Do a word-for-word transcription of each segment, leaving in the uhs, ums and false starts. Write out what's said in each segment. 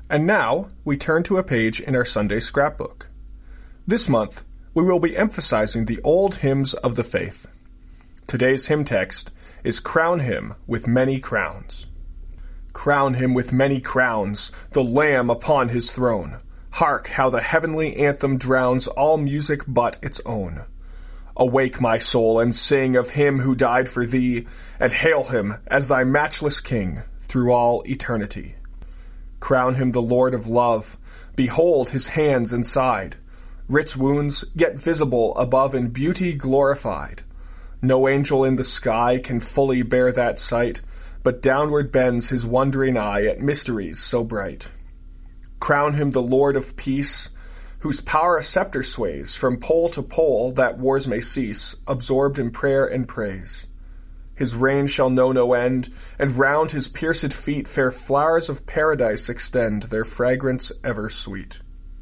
And now, we turn to a page in our Sunday scrapbook. This month, we will be emphasizing the old hymns of the faith. Today's hymn text is Crown Him with Many Crowns. Crown him with many crowns, the Lamb upon his throne. Hark how the heavenly anthem drowns all music but its own. Awake, my soul, and sing of him who died for thee, and hail him as thy matchless King through all eternity. Crown him the Lord of love. Behold his hands and side. Rich wounds, yet visible above in beauty glorified. No angel in the sky can fully bear that sight, but downward bends his wondering eye at mysteries so bright. Crown him the Lord of peace, whose power a scepter sways from pole to pole that wars may cease, absorbed in prayer and praise. His reign shall know no end, and round his pierced feet fair flowers of paradise extend their fragrance ever sweet.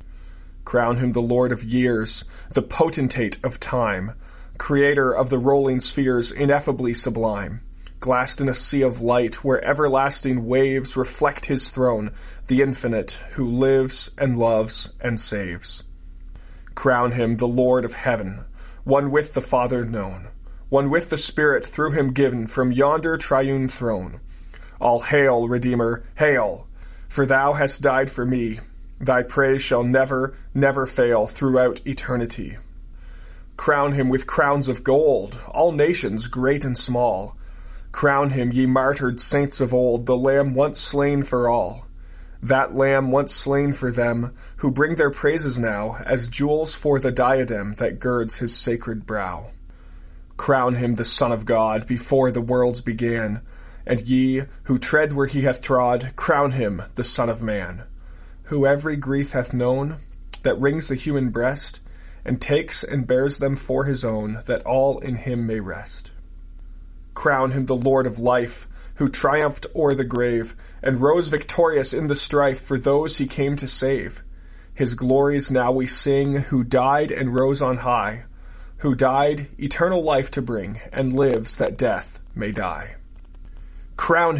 Crown him the Lord of years, the potentate of time, creator of the rolling spheres ineffably sublime, glassed in a sea of light where everlasting waves reflect his throne, the infinite, who lives and loves and saves. Crown him the Lord of heaven, one with the Father known, one with the Spirit through him given from yonder triune throne. All hail, Redeemer, hail! For thou hast died for me. Thy praise shall never, never fail throughout eternity. Crown him with crowns of gold, all nations great and small. Crown him, ye martyred saints of old, the Lamb once slain for all. That Lamb once slain for them, who bring their praises now as jewels for the diadem that girds his sacred brow. Crown him the Son of God before the worlds began, and ye, who tread where he hath trod, crown him the Son of Man, who every grief hath known, that wrings the human breast, and takes and bears them for his own, that all in him may rest. Crown him the Lord of life, who triumphed o'er the grave, and rose victorious in the strife for those he came to save. His glories now we sing, who died and rose on high, who died eternal life to bring, and lives that death may die. Crown